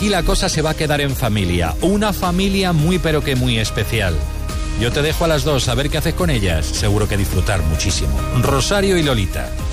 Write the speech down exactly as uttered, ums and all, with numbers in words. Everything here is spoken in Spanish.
aquí la cosa se va a quedar en familia. Una familia muy pero que muy especial. Yo te dejo a las dos a ver qué haces con ellas. Seguro que disfrutar muchísimo. Rosario y Lolita.